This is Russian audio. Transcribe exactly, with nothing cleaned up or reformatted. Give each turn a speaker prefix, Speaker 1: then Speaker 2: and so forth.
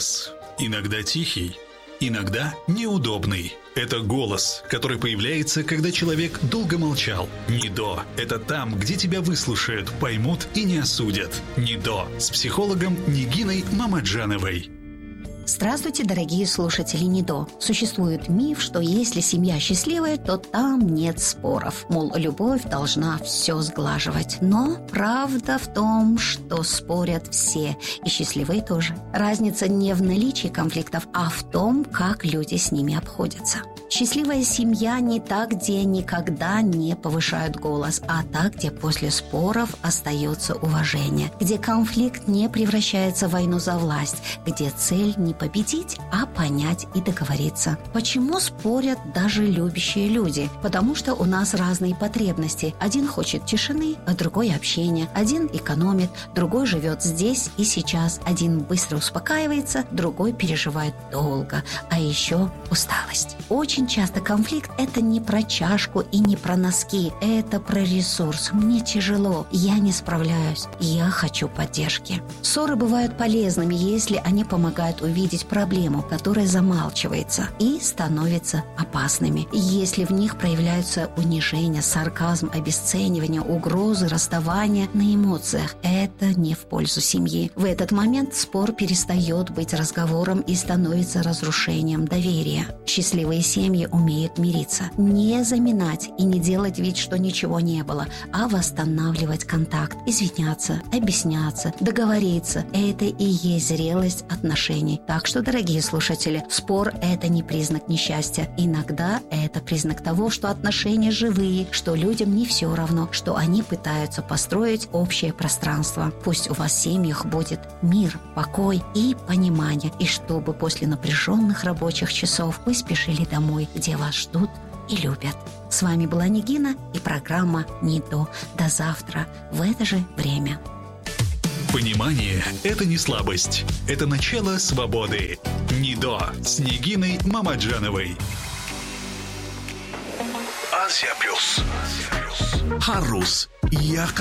Speaker 1: голос. Иногда тихий, иногда неудобный. Это голос, который появляется, когда человек долго молчал. НИДО – это там, где тебя выслушают, поймут и не осудят. НИДО с психологом Нигиной Мамаджановой.
Speaker 2: Здравствуйте, дорогие слушатели НИДО. Существует миф, что если семья счастливая, то там нет споров. Мол, любовь должна все сглаживать. Но правда в том, что спорят все, и счастливые тоже. Разница не в наличии конфликтов, а в том, как люди с ними обходятся. Счастливая семья не та, где никогда не повышают голос, а та, где после споров остается уважение, где конфликт не превращается в войну за власть, где цель не победить, а понять и договориться. Почему спорят даже любящие люди? Потому что у нас разные потребности. Один хочет тишины, а другой общения. Один экономит, другой живет здесь и сейчас. Один быстро успокаивается, другой переживает долго. А еще усталость. Очень часто конфликт – это не про чашку и не про носки. Это про ресурс. Мне тяжело, я не справляюсь, я хочу поддержки. Ссоры бывают полезными, если они помогают увидеть проблему, которая замалчивается, и становятся опасными. Если в них проявляются унижение, сарказм, обесценивание, угрозы, расставание на эмоциях, это не в пользу семьи. В этот момент спор перестает быть разговором и становится разрушением доверия. Счастливые семьи умеют мириться, не заминать и не делать вид, что ничего не было, а восстанавливать контакт, извиняться, объясняться, договориться. Это и есть зрелость отношений. Так что, дорогие слушатели, спор – это не признак несчастья. Иногда это признак того, что отношения живые, что людям не все равно, что они пытаются построить общее пространство. Пусть у вас в семьях будет мир, покой и понимание, и чтобы после напряженных рабочих часов вы спешили домой, где вас ждут и любят. С вами была Нигина и программа НИДО. До завтра в это же время.
Speaker 1: Понимание – это не слабость. Это начало свободы. НИДО с Нигиной Мамаджановой.
Speaker 3: Азия Плюс.
Speaker 1: Харус. Я